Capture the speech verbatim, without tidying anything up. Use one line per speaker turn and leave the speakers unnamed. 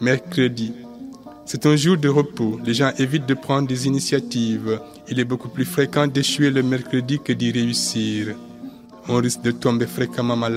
Mercredi. C'est un jour de repos. Les gens évitent de prendre des initiatives. Il est beaucoup plus fréquent d'échouer le mercredi que d'y réussir. On risque de tomber fréquemment malade